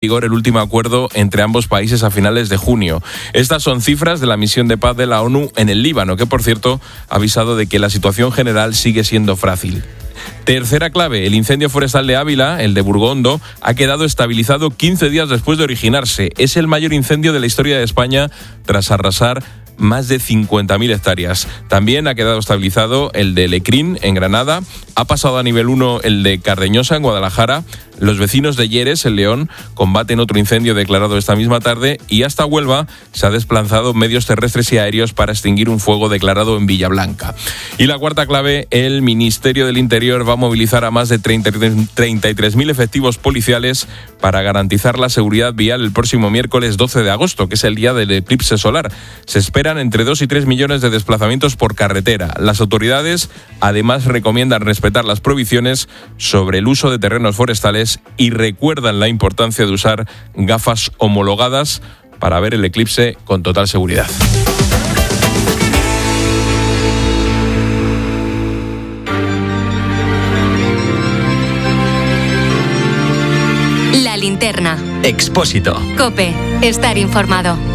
vigor el último acuerdo entre ambos países a finales de junio. Estas son cifras de la misión de paz de la ONU en el Líbano, que por cierto ha avisado de que la situación general sigue siendo frágil. Tercera clave, el incendio forestal de Ávila, el de Burgondo, ha quedado estabilizado 15 días después de originarse. Es el mayor incendio de la historia de España tras arrasar más de 50.000 hectáreas. También ha quedado estabilizado el de Lecrín, en Granada. Ha pasado a nivel 1 el de Cardeñosa, en Guadalajara. Los vecinos de Lleres, en León, combaten otro incendio declarado esta misma tarde. Y hasta Huelva se ha desplazado medios terrestres y aéreos para extinguir un fuego declarado en Villablanca. Y la cuarta clave, el Ministerio del Interior va a movilizar a más de 33.000 efectivos policiales para garantizar la seguridad vial el próximo miércoles 12 de agosto, que es el día del eclipse solar. Se esperan entre 2 y 3 millones de desplazamientos por carretera. Las autoridades además recomiendan respetar las prohibiciones sobre el uso de terrenos forestales y recuerdan la importancia de usar gafas homologadas para ver el eclipse con total seguridad. La linterna. Expósito. COPE. Estar informado.